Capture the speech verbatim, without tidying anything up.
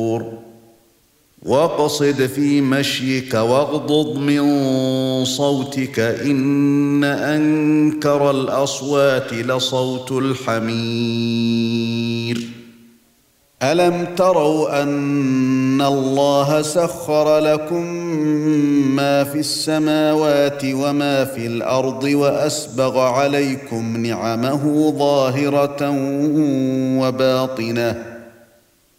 واقصد في مشيك واغضض من صوتك إن أنكر الأصوات لصوت الحمير ألم تروا أن الله سخر لكم ما في السماوات وما في الأرض وأسبغ عليكم نعمه ظاهرة وباطنة